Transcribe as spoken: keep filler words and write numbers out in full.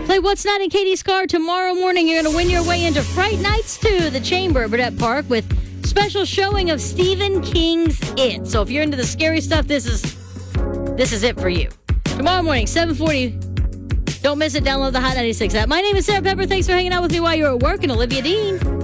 Play What's Not in Katie's Car tomorrow morning. You're going to win your way into Fright Nights to the Chamber, Burdett Park, with special showing of Stephen King's It. So if you're into the scary stuff, this is this is it for you. Tomorrow morning, seven forty. Don't miss it. Download the Hot ninety-six app. My name is Sarah Pepper. Thanks for hanging out with me while you're at work. And Olivia Dean.